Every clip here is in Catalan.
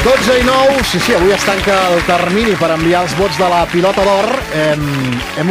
12:09, sí, avui es tanca el termini per enviar els vots de la pilota d'or. Hem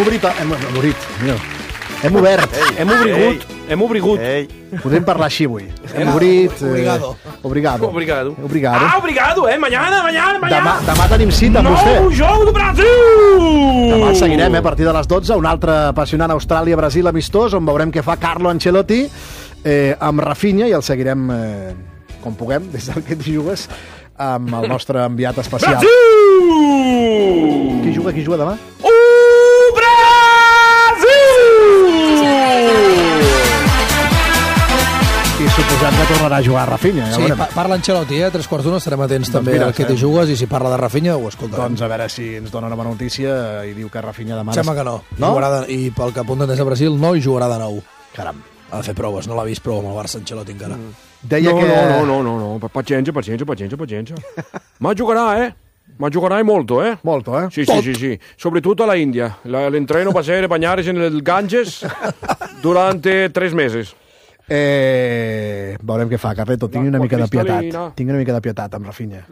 obert. Podem parlar així avui. Hem obrit... Obrigado. Mañana. Demà tenim cita amb vostè. Nou joc de Brasil! Demà el seguirem, a partir de les 12, un altre apassionant Austràlia-Brasil amistós, on veurem què fa Carlo Ancelotti amb Rafinha, i el seguirem com puguem, des del que t'hi jugues, amb el nostre enviat especial. Brasil! Qui juga demà? Brasil! I suposem que tornarà a jugar a Rafinha. Ja sí, parla Ancelotti, 3:15 estarem atents també al que t'hi jugues, i si parla de Rafinha ho escoltarem. Doncs a veure si ens dona una bona notícia i diu que Rafinha demà... Sembla que no. I pel que apunten des de Brasil, no hi jugarà de nou. Caram. Ha de fer proves, no l'ha vist prou amb el Barça Ancelotti encara. Deia que... No, pazienza. Ma giocherà, Ma giocherai molto, Molto, Sì. Soprattutto alla India. L'entreno va a ser bagnarsi nel Ganges durante 3 meses. Veurem què fa, Carleto. Tingui una mica de pietat amb Rafinha.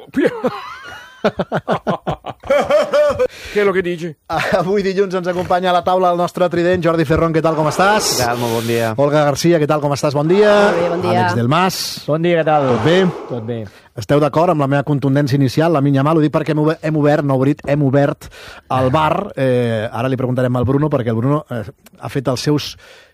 Què és el que dici? Avui dilluns ens acompanya a la taula el nostre trident, Jordi Ferrón, què tal, com estàs? Què tal, molt bon dia. Olga Garcia, què tal, com estàs? Bon dia. Molt bé, bon dia. Àlex Del Mas. Bon dia, què tal? Tot bé? Tot bé. Esteu d'acord amb la meva contundència inicial? Lamine Yamal, ho dic perquè hem obert el bar. Ara li preguntarem al Bruno, perquè el Bruno ha fet els seus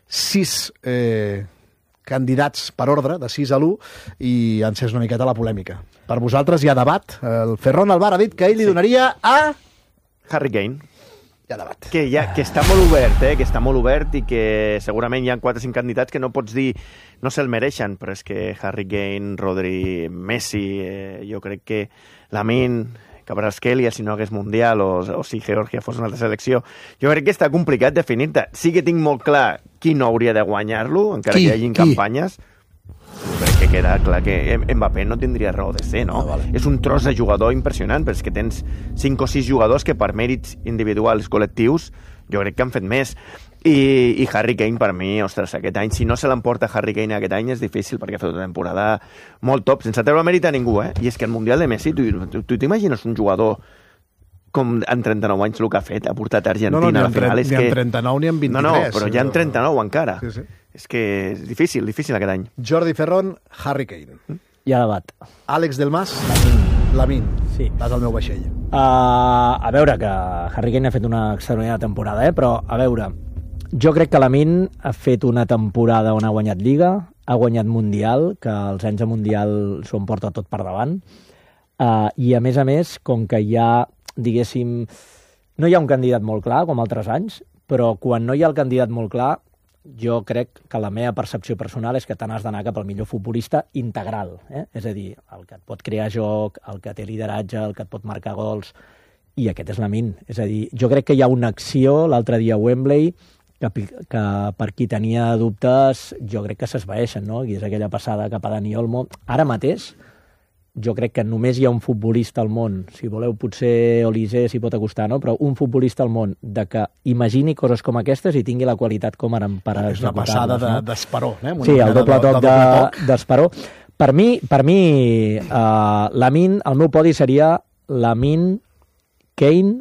6 candidats per ordre, de 6 a l'1, i ha encès una miqueta la polèmica. Per vosaltres hi ha debat. El Ferrón al bar ha dit que ell li donaria a... Harry Kane. Hi ha debat. Que està molt obert, que està molt obert, i que segurament hi ha 4 o 5 candidats que no pots dir no se'l mereixen, però és que Harry Kane, Rodri, Messi, jo crec que Lamine, Kvaratskhelia, si no hagués Mundial, o si Geòrgia fos una altra selecció, jo crec que està complicat definir-te. Sí que tinc molt clar qui no hauria de guanyar-lo, encara que hi hagin campanyes. Però és que queda clar que Mbappé no tindria raó de ser, no? Vale. És un tros de jugador impressionant, però és que tens 5 o 6 jugadors que per mèrits individuals col·lectius jo crec que han fet més. I Harry Kane, per mi, ostres, aquest any, si no se l'emporta Harry Kane aquest any és difícil, perquè ha fet una temporada molt top, sense treure mèrit a ningú, I és que el Mundial de Messi, tu t'imagines un jugador com en 39 anys el que ha fet, ha portat Argentina a la final. Ni en 39 ni en 23. No, però ja en 39 encara. Sí. És que és difícil aquest any. Jordi Ferrón, Harry Kane. Hi ha debat. Àlex Del Mas, Lamine. Sí. Vas al meu vaixell. A veure, que Harry Kane ha fet una extraordinària temporada, però a veure, jo crec que Lamine ha fet una temporada on ha guanyat Lliga, ha guanyat Mundial, que els anys de Mundial s'ho emporta tot per davant, i a més, com que hi ha, diguéssim, no hi ha un candidat molt clar, com altres anys, però quan no hi ha el candidat molt clar, jo crec que la meva percepció personal és que te n'has d'anar cap al millor futbolista integral, és a dir, el que et pot crear joc, el que té lideratge, el que et pot marcar gols, i aquest és Lamine. És a dir, jo crec que hi ha una acció l'altre dia a Wembley que per qui tenia dubtes jo crec que s'esvaeixen, no? I és aquella passada cap a Dani Olmo. Ara mateix jo crec que només hi ha un futbolista al món, si voleu potser Olise s'hi pot acostar, no? Però un futbolista al món de que imagini coses com aquestes i tingui la qualitat com ara per executar-les. És una passada d'Esperó, Sí, el doble toc d'Esperó. Per mi Lamine, el meu podi seria Lamine, Kane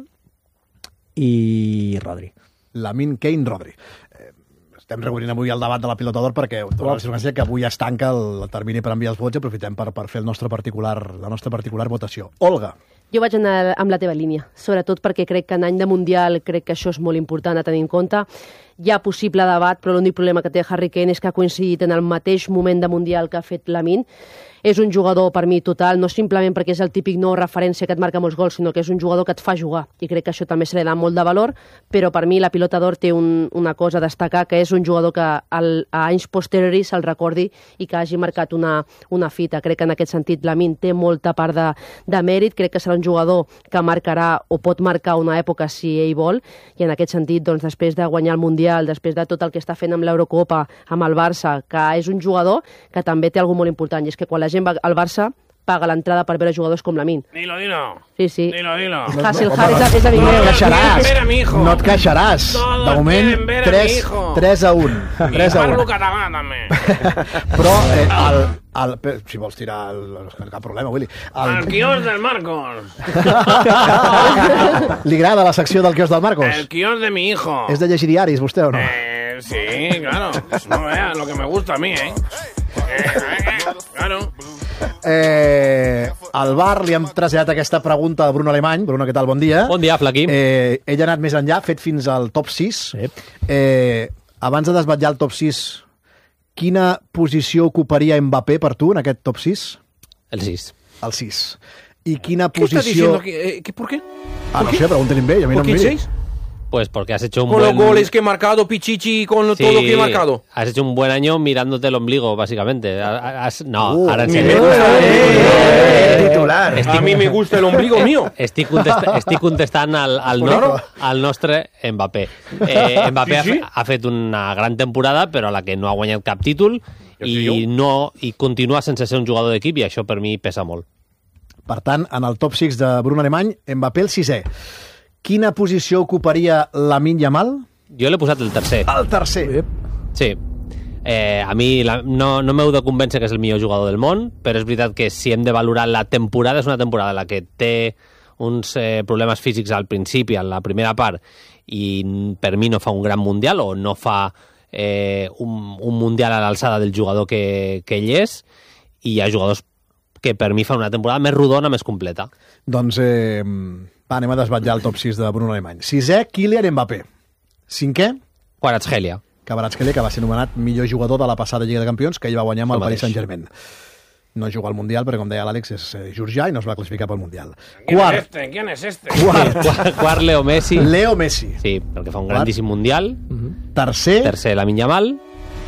i Rodri. Lamine, Kane, Rodri. Estem reunint avui el debat de la pilota d'or perquè la circumstància que avui es tanca el termini per enviar els vots i aprofitem per fer la nostra particular votació. Olga. Jo vaig anar amb la teva línia, sobretot perquè crec que en any de Mundial crec que això és molt important a tenir en compte. Hi ha possible debat, però l'únic problema que té Harry Kane és que ha coincidit en el mateix moment de Mundial que ha fet Lamine. És un jugador per mi total, no simplement perquè és el típic no referència que et marca molts gols, sinó que és un jugador que et fa jugar, i crec que això també se li da molt de valor, però per mi la pilota d'or té una cosa a destacar, que és un jugador que a anys posteriors se'l recordi i que hagi marcat una fita. Crec que en aquest sentit Lamine té molta part de mèrit, crec que serà un jugador que marcarà o pot marcar una època si ell vol, i en aquest sentit, doncs, després de guanyar el Mundial, després de tot el que està fent amb l'Eurocopa, amb el Barça, que és un jugador que també té alguna molt important, i és que quan la gent va al Barça paga l'entrada per veure jugadors com Lamine. Dilo. Sí. Dilo. Hasselhard és amic meu. No et queixaràs. De moment, 3-1. Parlo català, també. Però, si vols tirar, cap problema, Willy. El quios del Marcos. Li agrada la secció del quios del Marcos? El quios de mi hijo. És de llegir diaris, vostè, o no? Sí, claro. No veas lo que me gusta a mí, Claro. Al bar li hem traslladat aquesta pregunta a Bruno Alemany. Bruno, què tal? Bon dia. Bon dia, Flaqui. Ell ha anat més enllà, fet fins al top 6. Sí. Abans de desvetllar el top 6, quina posició ocuparia Mbappé per tu en aquest top 6? El 6. El 6. I quina ¿Qué está posició... diciendo? ¿Por qué? No sé, pregúntale a ell, a mi no ¿Por em qué miri. 6? Pues porque has hecho un Con buen... los goles que he marcado, Pichichi, con Sí, todo lo que he marcado. Has hecho un buen año mirándote el ombligo, básicamente. No, ara en me serio. gusta. Titular. A mí me gusta el ombligo mío. Estic contestant al nostre Mbappé. Mbappé Sí. ha fet una gran temporada, però a la que no ha guanyat cap títol i continua sense ser un jugador d'equip, i això per mi pesa molt. Per tant, en el top 6 de Bruno Alemany, Mbappé el 6è. Quina posició ocuparia Lamine Yamal? Jo l'he posat el tercer. El tercer. Sí. A mi no m'heu de convèncer que és el millor jugador del món, però és veritat que si hem de valorar la temporada, és una temporada en la que té uns problemes físics al principi, en la primera part, i per mi no fa un gran mundial, o no fa un mundial a l'alçada del jugador que ell és, i hi ha jugadors que per mi fan una temporada més rodona, més completa. Doncs anem a desvetllar el top 6 de Bruno Alemany. 6è, Kylian Mbappé. 5è, Kvaratskhelia. Kvaratskhelia, que va ser nomenat millor jugador de la passada Lliga de Campions, que ell va guanyar amb el Paris Saint-Germain. No juga al Mundial, perquè, com deia l'Àlex, és georgià i no es va classificar pel Mundial. ¿Quién es este? Quart, Leo Messi. Leo Messi. Sí, perquè fa un grandíssim mundial. Tercer, Lamine Yamal.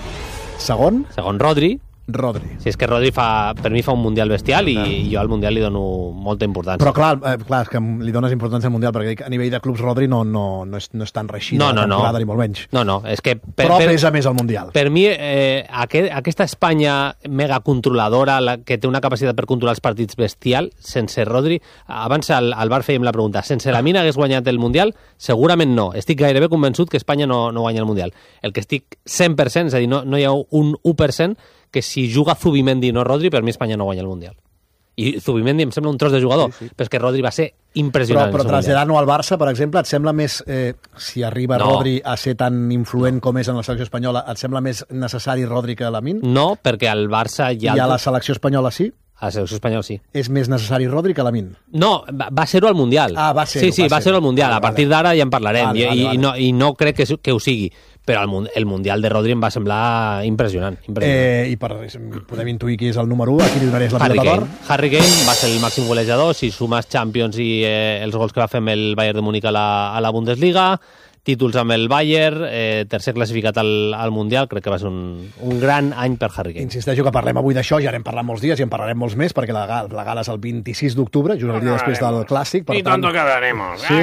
segon, Rodri. Rodri. Si és que Rodri per mi fa un mundial bestial i jo al mundial li dono molta importància. Però clar, és que li dones importància al Mundial, perquè a nivell de clubs Rodri no és tan reeixida la temporada, ni molt menys. No, és que... Però pesa més al Mundial. Per mi, aquesta Espanya mega controladora, que té una capacitat per controlar els partits bestial, sense Rodri... Abans al bar fèiem la pregunta, sense Lamine hagués guanyat el Mundial? Segurament no. Estic gairebé convençut que Espanya no guanya el Mundial. El que estic 100%, és a dir, no hi ha un 1%, que si juga Zubimendi i no Rodri, per mi Espanya no guanya el Mundial. I Zubimendi em sembla un tros de jugador, però és que Rodri va ser impressionant. Però traslladant-ho al Barça, per exemple, et sembla més, si arriba Rodri a ser tan influent com és en la selecció espanyola, et sembla més necessari Rodri que Lamine? No, perquè al Barça hi ha... I a la selecció espanyola sí? A la selecció espanyola sí. És més necessari Rodri que Lamine? No, va ser-ho al Mundial. Va ser-ho. Sí, va ser-ho al Mundial. A partir d'ara ja en parlarem. Vale. I no crec que ho sigui. Però el Mundial de Rodri em va semblar impressionant. I podem intuir qui és el número 1, a qui li donaries la pilota d'or? Harry Kane va ser el màxim golejador, si sumes Champions i els gols que va fer amb el Bayern de Múnich a la Bundesliga, títols amb el Bayern, tercer classificat al Mundial, crec que va ser un gran any per Harry Kane. Insisteixo que parlem avui d'això, ja n'hem parlat molts dies i en parlarem molts més, perquè la gala és el 26 d'octubre, just el dia després del Clàssic. I tanto que hablaremos. Sí,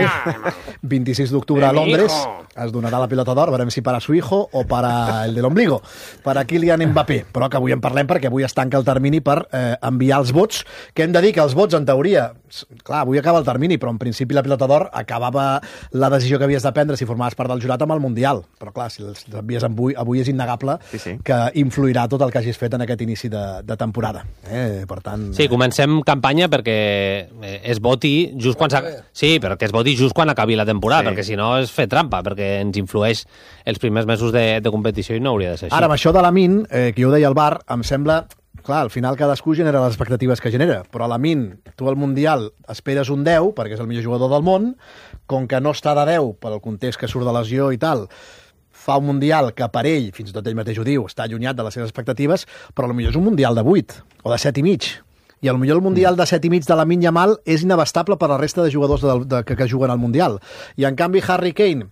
26 d'octubre a Londres, es donarà la pilota d'or, veurem si para su hijo o para el del ombligo, para Kylian Mbappé, però que avui en parlem perquè avui es tanca el termini per enviar els vots, que hem de dir que els vots, en teoria, clar, avui acaba el termini, però en principi la pilota d'or acabava la decisió que havies de prendre si formaves part del jurat amb el Mundial, però clar, si els envies avui és innegable que influirà tot el que hagis fet en aquest inici de temporada. Per tant... Sí, comencem campanya perquè es voti just quan sí, però que es voti just quan acabi la temporada, perquè si no és fer trampa, perquè ens influeix els primers mesos de competició i no hauria de ser així. Ara, amb això de Lamine, que jo ho deia al bar, em sembla... Clar, al final cadascú genera les expectatives que genera, però a Lamine, tu al Mundial esperes un 10, perquè és el millor jugador del món, com que no està de 10 pel context que surt de lesió i tal, fa un Mundial que per ell, fins i tot ell mateix ho diu, està allunyat de les seves expectatives, però potser és un Mundial de 8 o de 7,5. I potser el Mundial de 7,5 de Lamine Yamal és inabastable per a la resta de jugadors que juguen al Mundial. I en canvi Harry Kane,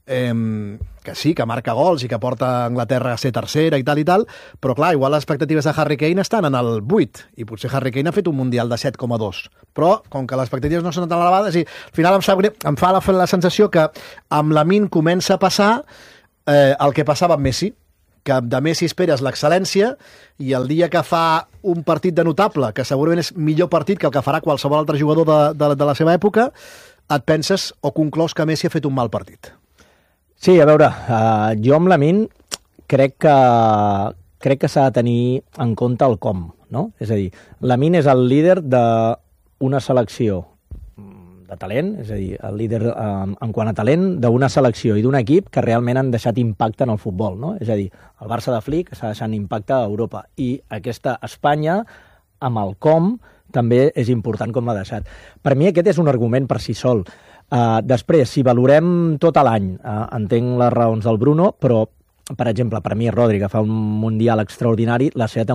que sí, que marca gols i que porta Anglaterra a ser tercera i tal, però clar, igual les expectatives de Harry Kane estan en el 8, i potser Harry Kane ha fet un Mundial de 7,2. Però, com que les expectatives no són tan elevades, i al final em fa la sensació que amb Lamine comença a passar el que passava amb Messi, que de Messi esperes l'excel·lència i el dia que fa un partit de notable, que segurament és millor partit que el que farà qualsevol altre jugador de la seva època, et penses o conclous que Messi ha fet un mal partit. Sí, a veure, jo amb Lamine crec que s'ha de tenir en compte el com, no? És a dir, Lamine és el líder d'una selecció de talent, és a dir, el líder en quant a talent d'una selecció i d'un equip que realment han deixat impacte en el futbol, no? És a dir, el Barça de Flick està deixant impacte a Europa i aquesta Espanya, amb el com, també és important com l'ha deixat. Per mi aquest és un argument per si sol. Després, si valorem tot l'any, entenc les raons del Bruno, però, per exemple, per mi Rodri, que fa un Mundial extraordinari, la seva